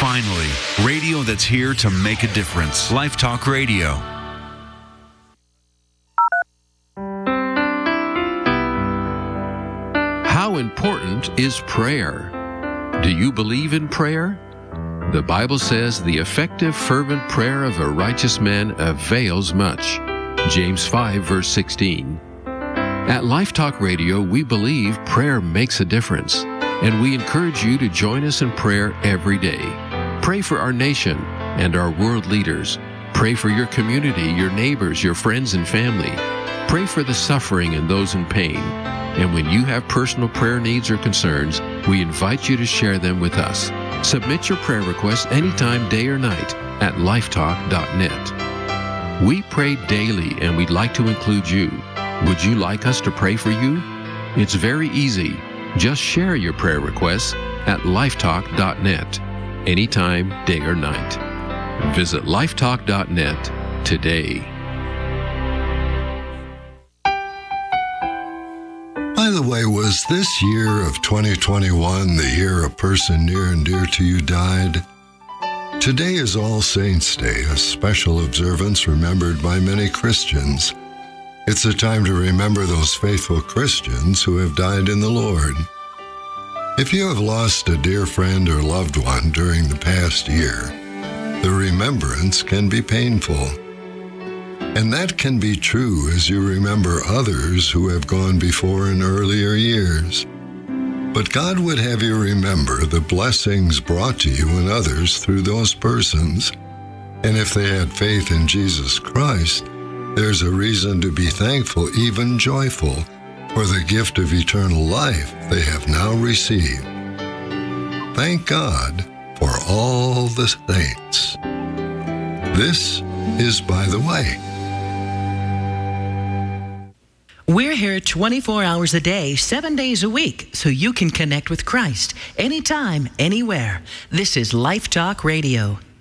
Finally, radio that's here to make a difference. Life Talk Radio. How important is prayer? Do you believe in prayer? The Bible says the effective, fervent prayer of a righteous man avails much. James 5, verse 16. At Life Talk Radio, we believe prayer makes a difference, and we encourage you to join us in prayer every day. Pray for our nation and our world leaders. Pray for your community, your neighbors, your friends and family. Pray for the suffering and those in pain. And when you have personal prayer needs or concerns, we invite you to share them with us. Submit your prayer requests anytime, day or night, at lifetalk.net. We pray daily, and we'd like to include you. Would you like us to pray for you? It's very easy. Just share your prayer requests at lifetalk.net, anytime, day or night. Visit lifetalk.net today. By the way, was this year of 2021 the year a person near and dear to you died? Today is All Saints' Day, a special observance remembered by many Christians. It's a time to remember those faithful Christians who have died in the Lord. If you have lost a dear friend or loved one during the past year, the remembrance can be painful. And that can be true as you remember others who have gone before in earlier years. But God would have you remember the blessings brought to you and others through those persons. And if they had faith in Jesus Christ, there's a reason to be thankful, even joyful, for the gift of eternal life they have now received. Thank God for all the saints. This is By the Way. We're here 24 hours a day, 7 days a week, so you can connect with Christ anytime, anywhere. This is Life Talk Radio.